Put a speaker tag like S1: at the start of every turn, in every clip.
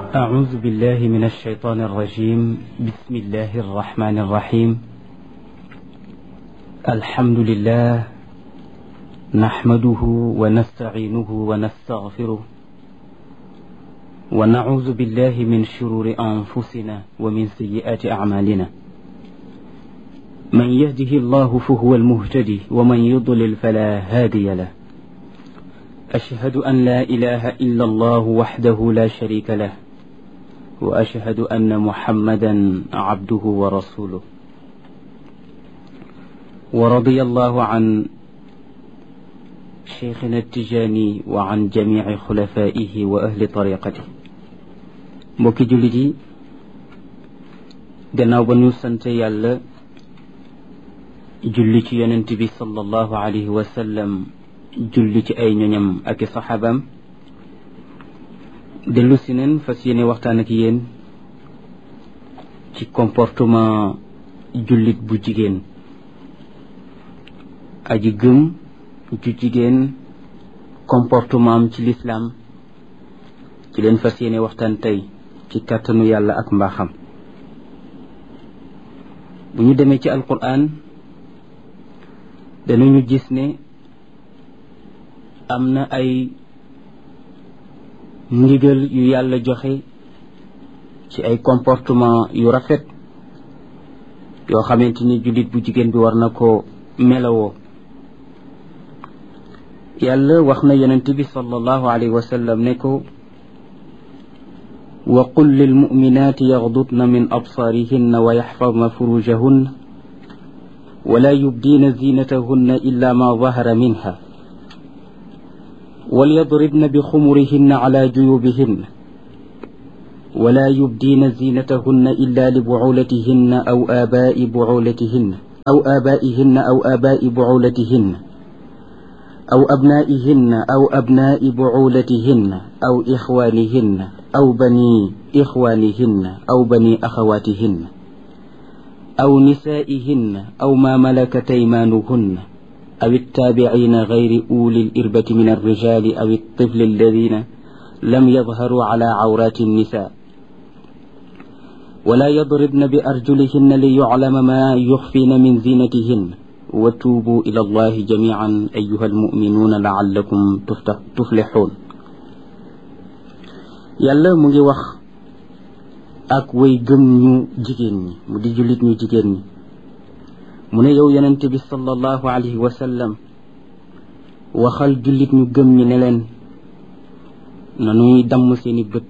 S1: أعوذ بالله من الشيطان الرجيم. بسم الله الرحمن الرحيم. الحمد لله نحمده ونستعينه ونستغفره ونعوذ بالله من شرور أنفسنا ومن سيئات أعمالنا. من يهده الله فهو المهتدي ومن يضلل فلا هادي له. أشهد أن لا إله إلا الله وحده لا شريك له وأشهد أن محمدا عبده ورسوله. ورضي الله عن شيخنا التجاني وعن جميع خلفائه وأهل طريقته. mbokki jullit yi gannaaw ba ñu sant yàlla julli ci yonent bi sallallahu alayhi wa sallam, julli ci ay ñoñam ak i saxaabam, dellu si neen fas yéene waxtaan ak yéen ci comportement jullit bu jigéen, aji gëm ju jigéen, comportement am ci lislaam ci leen fas yéene waxtaan tey ci kàttanu yàlla ak mbaaxam. bu ñu demee ci alquran danañu gis ne am na ay ndigal yu yàlla joxe ci ay comportement yu rafet yoo xamante ni jullit bu jigéen bi war na ko melawoo. yàlla wax na yonent bi sallallahu alayhi wa sallam ne ko wa qul lil mu'minaati yaxdudna min absaarihinna wa yaxfadna furujahunna wala yubdiina zinatahunna illa ma zahara minha وليضربن بخمرهن على جيوبهن ولا يبدين زينتهن إلا لبعولتهن أو آباء بعولتهن أو آبائهن أو آباء بعولتهن أو أبنائهن أو أبناء بعولتهن أو إخوانهن أو بني إخوانهن أو بني أخواتهن أو نسائهن أو ما ملكت أيمانهن أو التابعين غير أولي الإربة من الرجال أو الطفل الذين لم يظهروا على عورات النساء ولا يضربن بأرجلهن ليعلم ما يخفين من زينتهن وتوبوا إلى الله جميعا أيها المؤمنون لعلكم تفلحون. yàlla mu ngi wax ak way gëm ñu jigéen ñi, mu di jullit ñu jigéen ñi, mu ne yow yonent bi sallallahu alayhi wa sallam waxal jullit ñu gëm ñi ne leen nañuy damm seeni bët,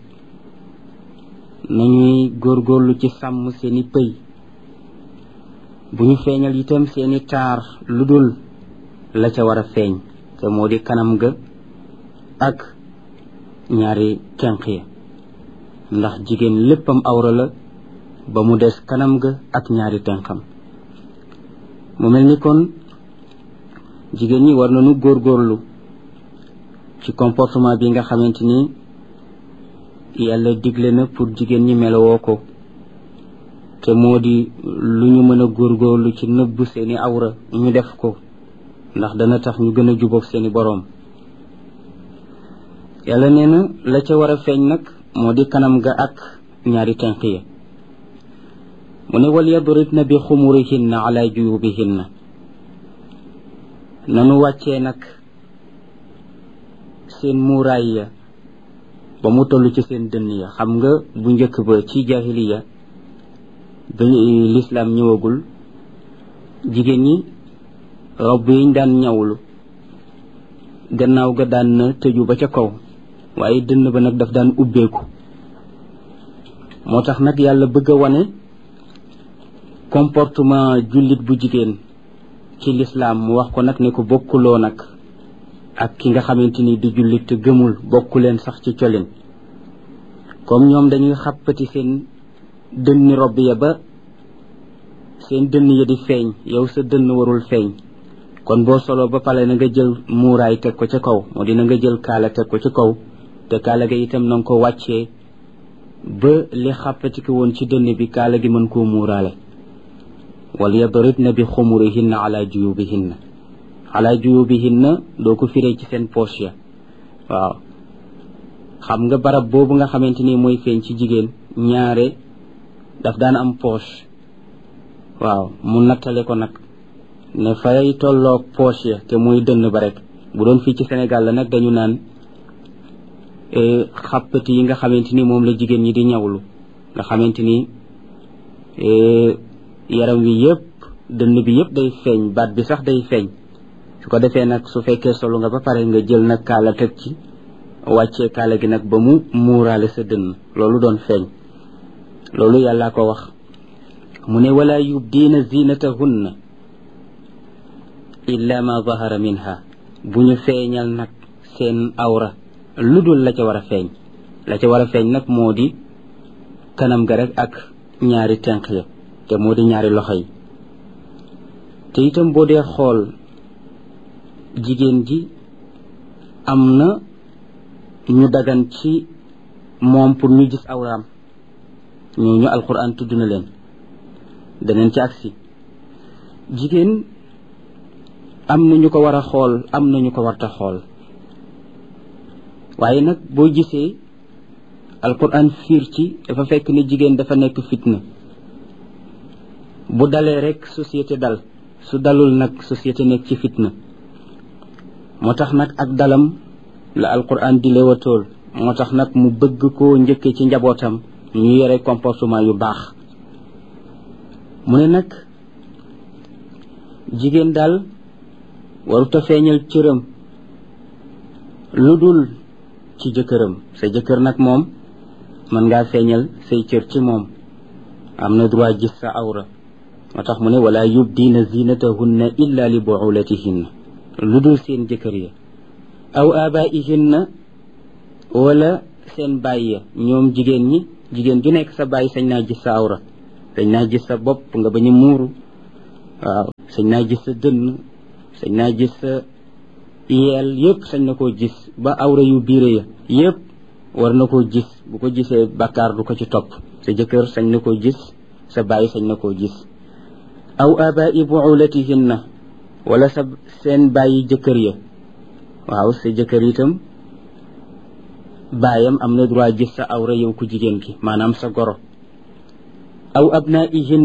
S1: nañuy góorgóorlu ci sàmm seeni pëy, bu ñu feeñal itam seeni taar lu dul la ca war a feeñ te moo di kanam ga ak ñaari tenq ya, ndax jigéen léppam awra la ba mu des kanam ga ak ñaari tenqam. mu mel ni kon jigéen ñi war nañu góorgóorlu ci comportement bi nga xamante ni yàlla digle na pour jigéen ñi melowoo ko, te moo di lu ñu mën a góorgóorlu ci nëbb seeni awra ñu def ko, ndax dana tax ñu gën a jubóog seeni boroom. yàlla nee na la ca war a feeñ nag moo di kanam ga ak ñaari tenq ya. mu ne wal yadribna bi xumurihinna ala juyubihinna, nanu wàccee nag seen muuraay ya ba mu toll ci seen dënn ya. xam nga bu njëkk ba ci jahiliya ba lislaam ñëwagul, jigéen ñi robb yiñ daan ñawlu gannaaw ga daan na tëju ba ca kaw, waaye dënn ba nag daf daan ubbeeku. moo tax nag yàlla bëgg a wane comportement jullit bu jigéen ci lislaam, mu wax ko nag ne ko bokkuloo nag ak ki nga xamante ni du jullit te gëmul, bokkuleen sax ci colin. comme ñoom dañuy xàppati seen dënni robb ya ba seen dënn ya di feeñ, yow sa dënn warul feeñ. kon boo solo ba pare na nga jël muuraay teg ko ca kaw, moo di na nga jël kaala teg ko ca kaw, te kaala ga itam na nga ko wàccee ba li xàppati ko woon ci dënn bi kaala gi mën koo muuraale. wal yadribna bi xumurihinna ala juyubihinna, ala juyubihinna doo ko firee ci seen poche ya, waaw xam nga barab boobu nga xamante ni mooy feeñ ci jigéen ñaare daf daan am poche waaw mu nattale ko nag ne fay tolloog poche ya te muy dënn ba rek bu doon fii ci Sénégal la nag dañu naan xàppati yi nga xamante ni moom la jigéen ñi di ñawlu nga xamante ni yaram wi yëpp dënn bi yëpp day feeñ baat bi sax day feeñ su ko defee nag su fekkee solu nga ba pare nga jël nag kaala teg ci wàccee kaala gi nag ba mu muuraale sa dënn loolu doon feeñ loolu yàlla ko wax mu ne wala yubdiina zinatahunna illa ma zahara minha bu ñu feeñal nag seen awra lu dul la ca war a feeñ la ca war a feeñ nag moo di kanam ga rek ak ñaari tenq ya te moo di ñaari loxo yi te itam boo dee xool jigéen ji am na ñu dagan ci moom pour ñu gis awraam ñooñu alquran tudd na leen daneen ci agsi jigéen am na ñu ko war a xool am na ñu ko warta xool waaye nag boo gisee alquran fiir ci dafa fekk ne jigéen dafa nekk fitna bu dalee rek société dal su dalul nag société nekk ci fitna moo tax nag ak dalam la alquran di lewatool moo tax nag mu bëgg koo njëkke ci njabootam ñu yore comportement yu baax mu ne nag jigéen daal waruta feeñal cëram lu dul ci jëkkëram sa jëkkër nag moom mën ngaa feeñal say cër ci moom am na droit gis sa awra moo tax mu ne wala yubdiina zinatahunna illa li buulatihinna lu dul seen jëkkër ya aw abaihinna wala seen baay ya ñoom jigéen ñi jigéen ju nekk sa baay sañ naa gis sa awra sañ naa gis sa bopp nga bañ a muuru waaw sañ naa gis sa dënn sañ naa gis sa yeel yëpp sañ na koo gis ba awra yu biire ya yëpp war na koo gis bu ko gisee bàkkaar du ko ci topp sa jëkkër sañ na koo gis sa baay sañ na koo gis aw abai buulatihinna wala sa seen bàyyi jëkkër ya waaw sa jëkkër itam baayam am na droit gis sa awra yow ku jigéen ki maanaam sa goro aw abnaihin